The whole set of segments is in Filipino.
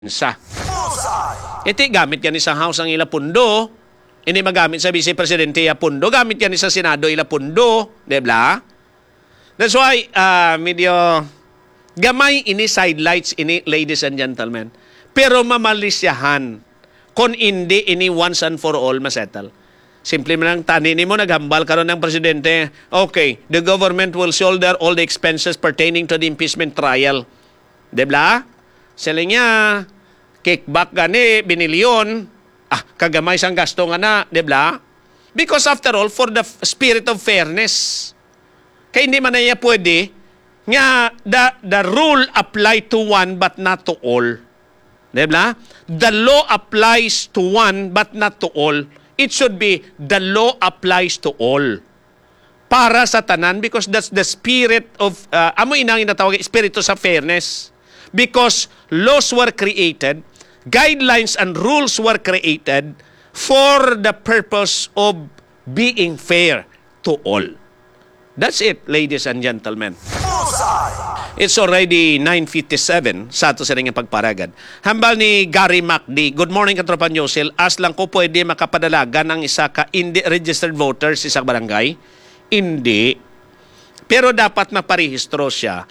sa. Iti gamit yan sa House ang ila pundo, ini magamit sa Vice Presidente ya pundo, gamit yan sa Senado ila pundo, debla? That's why medyo gamay ini sidelights ini, ladies and gentlemen. Pero mamalisyahan kung hindi ini once and for all masettle. Simple mo lang taninin mo, naghambal karon ng presidente, okay, the government will shoulder all the expenses pertaining to the impeachment trial. Debla? Sila niya, kickback gani, binilyon, kagamay sang gasto nga na, debla? Because after all, for the spirit of fairness, kaya hindi man na niya pwede, nga, the rule apply to one but not to all. Debla? The law applies to one but not to all. It should be the law applies to all. Para sa tanan, because that's the spirit of, amo inang inatawag, spiritu sa fairness. Because laws were created, guidelines and rules were created for the purpose of being fair to all. That's it, ladies and gentlemen. It's already 9:57 sa ato sa ring pagparagad. Hambal ni Gary MacD. Good morning, katropan Yosel. As lang ko pwede makapadalagan ng isa ka hindi registered voter sa isang barangay? Hindi. Pero dapat maparehistro siya.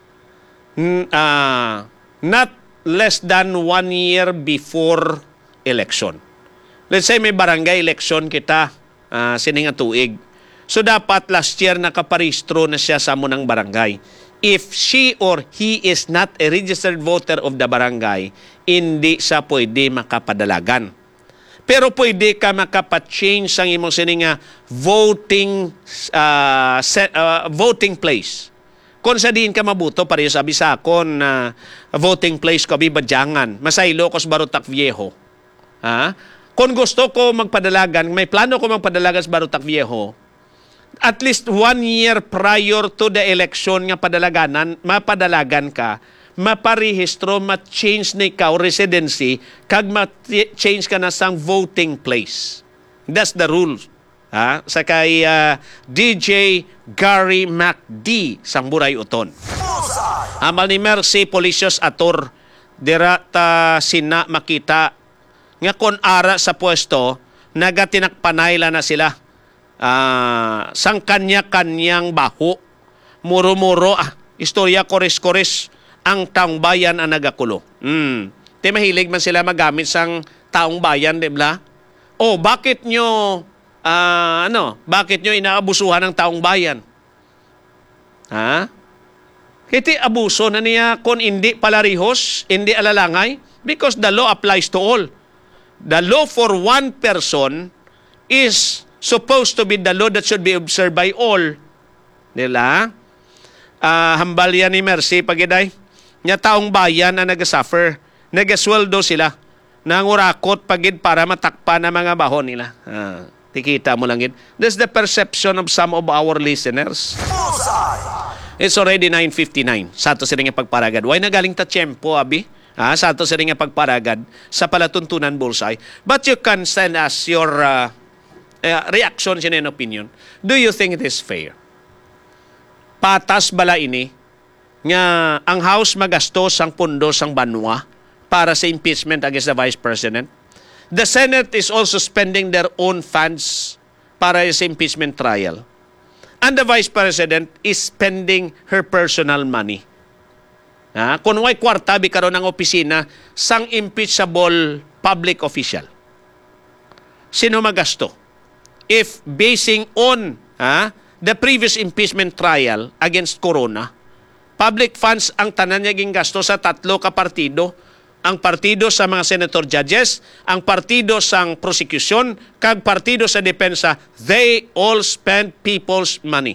Not less than 1 year before election. Let's say may barangay election kita sininga tuig. So dapat last year nakaparehistro na siya sa munang barangay. If she or he is not a registered voter of the barangay, hindi siya pwede makapadalagan. Pero pwede ka makapa-change ang imong sininga voting place. Kung sa diin ka mabuto, pareho sabi sa akon na voting place ko, bibadyangan, masaylo ko sa Barutak Viejo. Kung gusto ko magpadalagan, may plano ko magpadalagan sa Barutak Viejo, at least 1 year prior to the election nga mapadalagan ka, maparehistro, ma-change na ikaw residency, kag ma-change ka na sang voting place. That's the rule. Sa kay DJ Gary MacD sang Buray Uton. Amal ni Mercy Policios Ator, dirata sina makita nga kon ara sa pwesto, nagatinakpanayla na sila. Sang kanya-kanyang baho, muro-muro, istorya kores-kores, ang taong bayan ang nagakulo. Di mahilig man sila magamit sang taong bayan, di ba? Bakit nyo, bakit nyo inaabusuhan ng taong bayan? Kiti abuso na niya kung hindi palarihos, hindi alalangay, because the law applies to all. The law for one person is supposed to be the law that should be observed by all. Nila? Hambal yan ni Mercy pagiday. Nya taong bayan na nagasuffer. Nagasweldo sila. Nangurakot pagid para matakpan ang mga bahon nila. Tikita mo lang yun. That's the perception of some of our listeners. It's already 9:59. Sa ato siring pagparagad. Why nagaling ta tiyempo, abi? Sa ato siring pagparagad sa palatuntunan bullseye. But you can send us your reaction and opinion. Do you think it is fair? Patas bala ini nga ang House magastos ang pundo sang banwa para sa impeachment against the Vice President? The Senate is also spending their own funds para sa impeachment trial. And the Vice President is spending her personal money. Kung may kwarta, bikaroon ng opisina sang impeachable public official. Sino magasto? If basing on the previous impeachment trial against Corona, public funds ang tanan niya gasto sa 3 ka partido, ang partido sa mga senator judges, ang partido sang prosecution, kag partido sa depensa, they all spend people's money.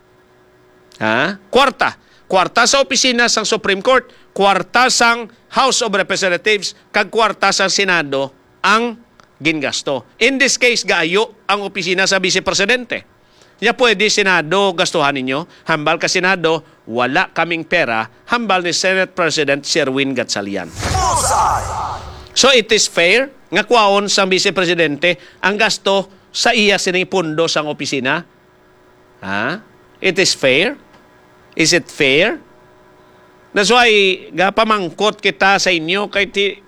Kwarta sa opisina sang Supreme Court, kwarta sang House of Representatives, kag kwarta sang Senado ang gingasto. In this case, gaayo ang opisina sa Vice Presidente. Ya pwede Senado gastuhan ninyo. Hambal ka Senado, wala kaming pera. Hambal ni Senate President Sherwin Gatchalian. So it is fair nga kwaon sa Vice Presidente ang gasto sa iya sining pundo sang opisina. It is fair? Is it fair? That's why, gapamangkot kita sa inyo, kay ti,